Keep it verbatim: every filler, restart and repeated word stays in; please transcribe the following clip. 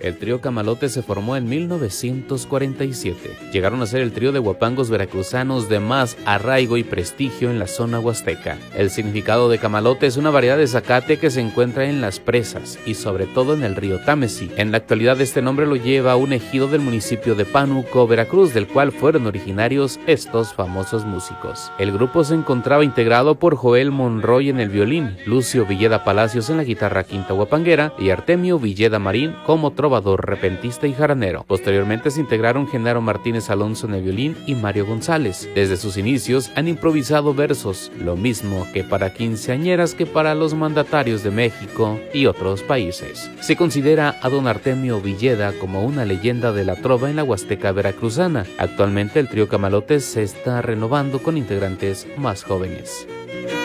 El trío Camalotes se formó en mil novecientos cuarenta y siete. Llegaron a ser el trío de huapangos veracruzanos de más arraigo y prestigio en la zona huasteca. El significado de camalote es una variedad de zacate que se encuentra en las presas y sobre todo en el río Támesis. En la actualidad este nombre lo lleva un ejido del municipio de Pánuco, Veracruz, del cual fueron originarios estos famosos músicos. El grupo se encontraba integrado por Joel Monroy en el violín, Lucio Villeda Palacios en la guitarra quinta huapanguera y Artemio Villeda Marín como trovador, repentista y jaranero. Posteriormente se integraron Genaro Martínez Alonso en el violín y Mario González. Desde sus inicios han improvisado versos, lo mismo que para quinceañeras que para los mandatarios de México y otros países. Se considera a don Artemio Villeda como una leyenda de la trova en la Huasteca veracruzana. Actualmente el trío Camalotes se está renovando con integrantes más jóvenes.